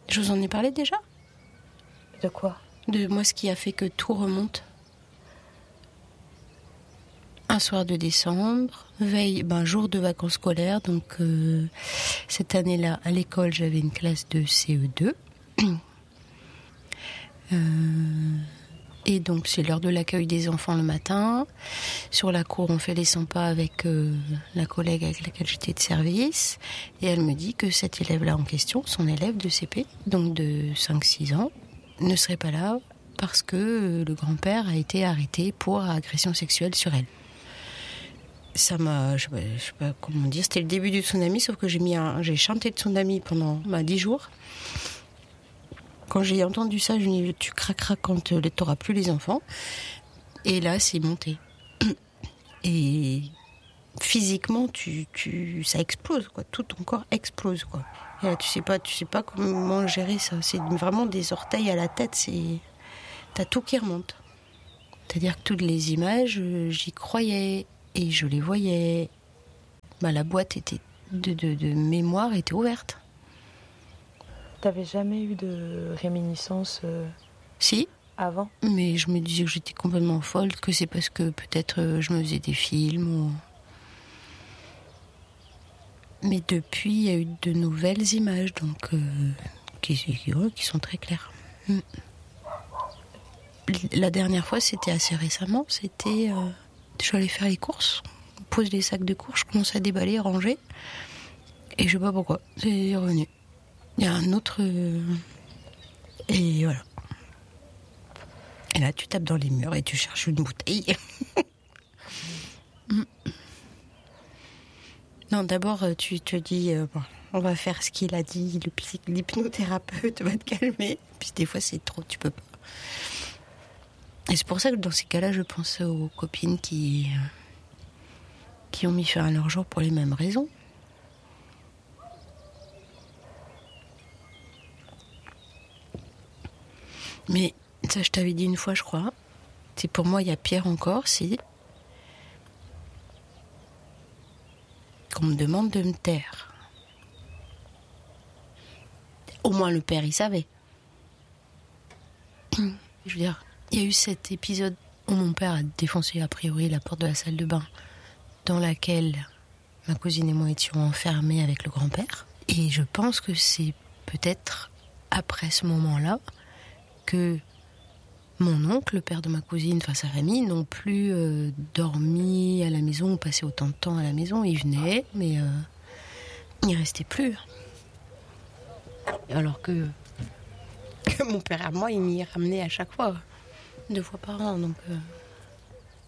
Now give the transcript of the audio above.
Je vous en ai parlé déjà ? De quoi ? De moi, ce qui a fait que tout remonte. Un soir de décembre, veille, jour de vacances scolaires. Donc, cette année-là, à l'école, j'avais une classe de CE2. Et donc, c'est l'heure de l'accueil des enfants le matin. Sur la cour, on fait les 100 pas avec la collègue avec laquelle j'étais de service. Et elle me dit que cet élève-là en question, son élève de CP, donc de 5-6 ans, ne serait pas là parce que le grand-père a été arrêté pour agression sexuelle sur elle. Ça m'a, je sais pas comment dire, c'était le début du tsunami, sauf que j'ai chanté le tsunami pendant 10 jours. Quand j'ai entendu ça, je me dis, tu craqueras quand tu n'auras plus les enfants. Et là, c'est monté. Et physiquement, ça explose, quoi. Tout ton corps explose, quoi. Et là, tu sais pas comment gérer ça. C'est vraiment des orteils à la tête. T'as tout qui remonte. C'est-à-dire que toutes les images, j'y croyais et je les voyais. La boîte de mémoire était ouverte. T'avais jamais eu de réminiscence Si. Avant ? Mais je me disais que j'étais complètement folle, que c'est parce que peut-être je me faisais des films. Mais depuis, il y a eu de nouvelles images, donc qui sont très claires. La dernière fois, c'était assez récemment. Je suis allée faire les courses, on pose les sacs de courses, je commence à déballer, ranger, et je sais pas pourquoi, c'est revenu. Il y a un autre... Et voilà. Et là, tu tapes dans les murs et tu cherches une bouteille. Non, d'abord, tu te dis, on va faire ce qu'il a dit, l'hypnothérapeute va te calmer. Puis des fois, c'est trop, tu peux pas. Et c'est pour ça que dans ces cas-là, je pense aux copines qui ont mis fin à leur jour pour les mêmes raisons. Mais ça, je t'avais dit une fois, je crois. C'est pour moi, il y a pire encore, c'est qu'on me demande de me taire. Au moins, le père, il savait. Je veux dire, il y a eu cet épisode où mon père a défoncé, a priori, la porte de la salle de bain dans laquelle ma cousine et moi étions enfermés avec le grand-père. Et je pense que c'est peut-être après ce moment-là que mon oncle, le père de ma cousine, enfin sa famille, n'ont plus dormi à la maison ou passé autant de temps à la maison. Ils venaient, mais ils restaient plus. Alors que mon père à moi, il m'y ramenait à chaque fois, 2 fois par an. Donc